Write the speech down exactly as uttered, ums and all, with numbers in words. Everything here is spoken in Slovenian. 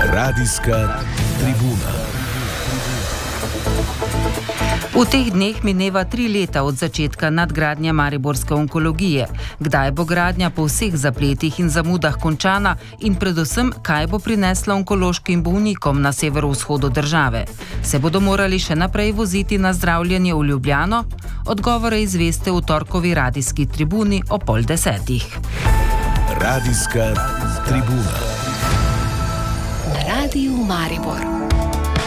Radijska tribuna. V teh dneh mineva tri leta od začetka nadgradnje mariborske onkologije. Kdaj bo gradnja po vseh zapletih in zamudah končana in predvsem, kaj bo prinesla onkološkim bolnikom na severovzhodu države? Se bodo morali še naprej voziti na zdravljenje v Ljubljano? Odgovore izveste v torkovi radijski tribuni o pol desetih. Radijska tribuna. Na Radiju Maribor.